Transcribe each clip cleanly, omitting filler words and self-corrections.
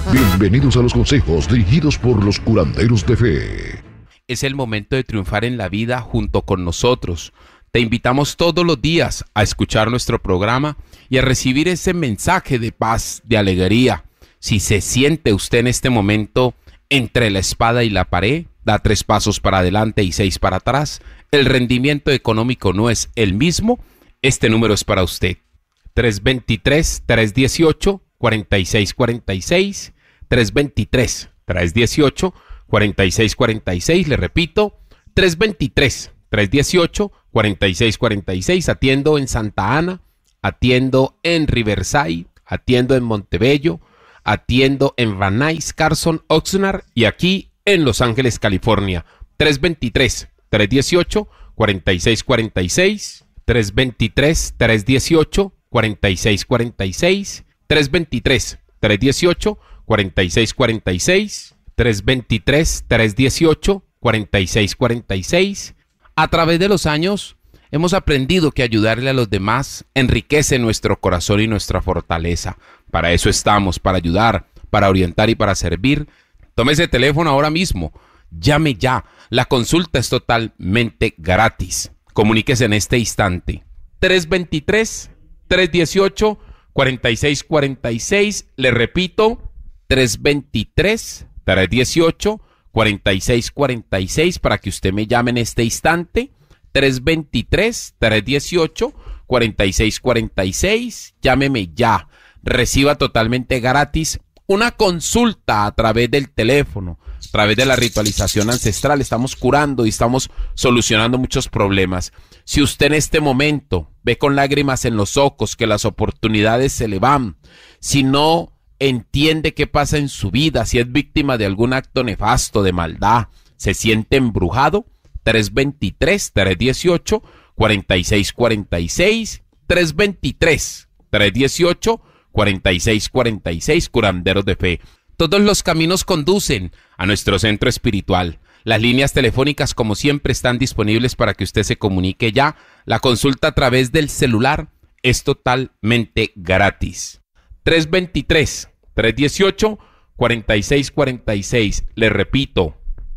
Bienvenidos a los consejos dirigidos por los curanderos de fe. Es el momento de triunfar en la vida junto con nosotros. Te invitamos todos los días a escuchar nuestro programa y a recibir ese mensaje de paz, de alegría. Si se siente usted en este momento entre la espada y la pared, da 3 pasos para adelante y 6 para atrás, el rendimiento económico no es el mismo, este número es para usted. 323-318-4646, 323-318-4646, le repito, 323-318-4646, atiendo en Santa Ana, atiendo en Riverside, atiendo en Montebello, atiendo en Van Nuys, Carson, Oxnard y aquí en Los Ángeles, California. 323-318-4646, 323-318-4646, 323-318-4646, 323-318-4646. A través de los años hemos aprendido que ayudarle a los demás enriquece nuestro corazón y nuestra fortaleza. Para eso estamos, para ayudar, para orientar y para servir. Tome ese teléfono ahora mismo. Llame ya. La consulta es totalmente gratis. Comuníquese en este instante. 323-318-4646. Le repito, 323-318-4646 para que usted me llame en este instante. 323-318-4646. Llámeme ya. Reciba totalmente gratis una consulta a través del teléfono, a través de la ritualización ancestral. Estamos curando y estamos solucionando muchos problemas. Si usted en este momento ve con lágrimas en los ojos que las oportunidades se le van, si no entiende qué pasa en su vida, si es víctima de algún acto nefasto, de maldad, se siente embrujado, 323-318-4646, 323-318-4646, curanderos de fe. Todos los caminos conducen a nuestro centro espiritual. Las líneas telefónicas, como siempre, están disponibles para que usted se comunique ya. La consulta a través del celular es totalmente gratis. 323-318-4646. Le repito,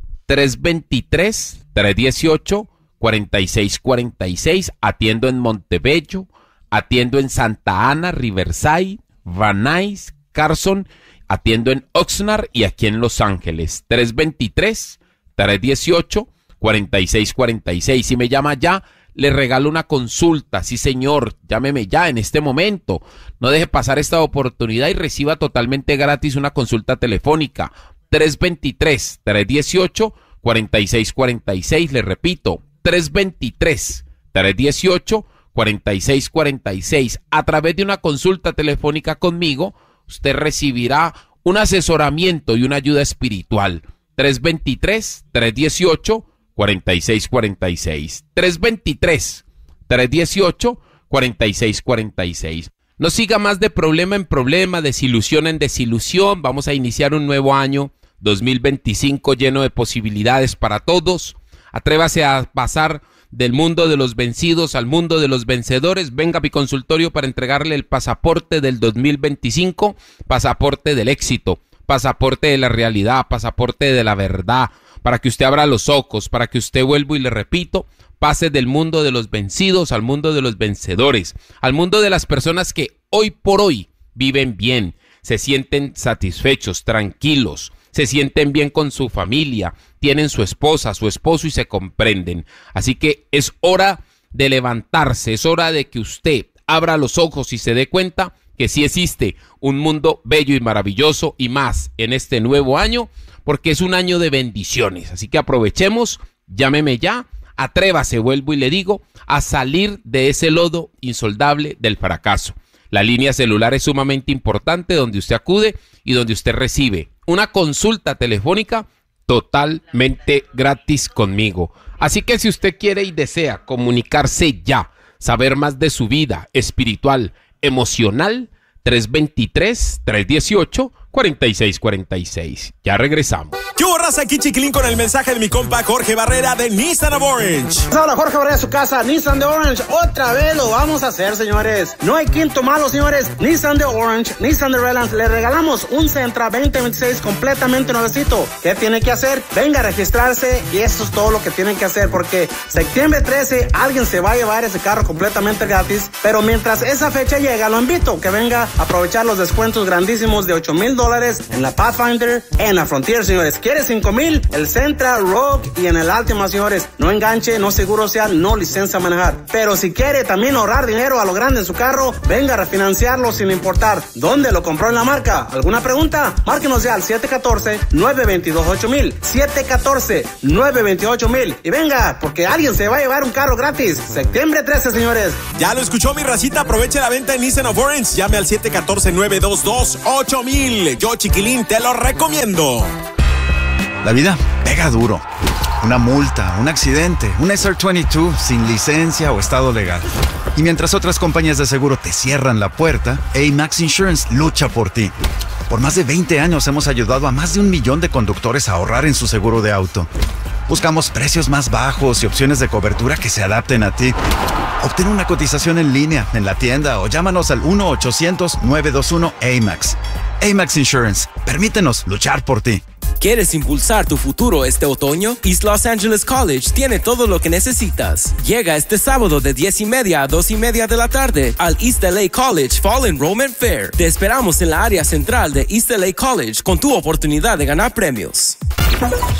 323-318-4646. Atiendo en Montebello, atiendo en Santa Ana, Riverside, Van Nuys, Carson, atiendo en Oxnard y aquí en Los Ángeles. 323-318-4646. Si me llama ya, le regalo una consulta. Sí, señor, llámeme ya en este momento. No deje pasar esta oportunidad y reciba totalmente gratis una consulta telefónica. 323-318-4646. Le repito, 323-318-4646. A través de una consulta telefónica conmigo, usted recibirá un asesoramiento y una ayuda espiritual. 323-318-4646. 323-318-4646. No siga más de problema en problema, desilusión en desilusión. Vamos a iniciar un nuevo año 2025 lleno de posibilidades para todos. Atrévase a pasar del mundo de los vencidos al mundo de los vencedores. Venga a mi consultorio para entregarle el pasaporte del 2025, pasaporte del éxito, pasaporte de la realidad, pasaporte de la verdad, para que usted abra los ojos, para que usted, vuelvo y le repito, pase del mundo de los vencidos al mundo de los vencedores, al mundo de las personas que hoy por hoy viven bien, se sienten satisfechos, tranquilos, se sienten bien con su familia, tienen su esposa, su esposo y se comprenden. Así que es hora de levantarse, es hora de que usted abra los ojos y se dé cuenta que sí existe un mundo bello y maravilloso y más en este nuevo año, porque es un año de bendiciones. Así que aprovechemos, llámeme ya, atrévase, vuelvo y le digo, a salir de ese lodo insoldable del fracaso. La línea celular es sumamente importante, donde usted acude y donde usted recibe una consulta telefónica totalmente gratis conmigo. Así que si usted quiere y desea comunicarse ya, saber más de su vida espiritual, emocional, 323-318-4646. Ya regresamos. ¿Qué hubo, raza? Aquí Chiquilín con el mensaje de mi compa Jorge Barrera de Nissan of Orange. Hola, Jorge Barrera de su casa, Nissan de Orange. Otra vez lo vamos a hacer, señores. No hay quinto malo, señores. Nissan de Orange, Nissan de Redlands. Le regalamos un Sentra 2026 completamente nuevecito. ¿Qué tiene que hacer? Venga a registrarse y eso es todo lo que tienen que hacer, porque septiembre 13 alguien se va a llevar ese carro completamente gratis. Pero mientras esa fecha llega, lo invito a que venga a aprovechar los descuentos grandísimos de $8,000 en la Pathfinder, en la Frontier, señores. ¿Quiere $5,000? El Sentra, Rogue y en el Altima, señores. No enganche, no seguro social, no licencia a manejar. Pero si quiere también ahorrar dinero a lo grande en su carro, venga a refinanciarlo sin importar dónde lo compró en la marca. ¿Alguna pregunta? Márquenos ya al 714-922-8000. 714-928,000. Y venga, porque alguien se va a llevar un carro gratis. Septiembre 13, señores. Ya lo escuchó, mi racita. Aproveche la venta en Nissan of Orange. Llame al 714-922-8000. Yo, Chiquilín, te lo recomiendo. La vida pega duro. Una multa, un accidente, un SR22 sin licencia o estado legal. Y mientras otras compañías de seguro te cierran la puerta, AMAX Insurance lucha por ti. Por más de 20 años hemos ayudado a más de 1 millón de conductores a ahorrar en su seguro de auto. Buscamos precios más bajos y opciones de cobertura que se adapten a ti. Obtén una cotización en línea, en la tienda o llámanos al 1-800-921-AMAX. AMAX Insurance. Permítenos luchar por ti. ¿Quieres impulsar tu futuro este otoño? East Los Angeles College tiene todo lo que necesitas. Llega este sábado de 10:30 a 2:30 de la tarde al East LA College Fall Enrollment Fair. Te esperamos en la área central de East LA College con tu oportunidad de ganar premios.